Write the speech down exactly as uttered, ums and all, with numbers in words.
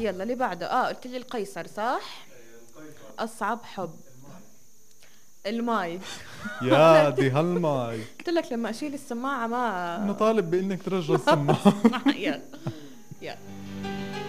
يلا اللي بعده. اه قلت لي القيصر صح. اصعب حب. الماي. يا دي هالمايك. قلت لك لما اشيل السماعة ما نطالب بانك ترجع ما السماعة. بسمع. يلا يلا.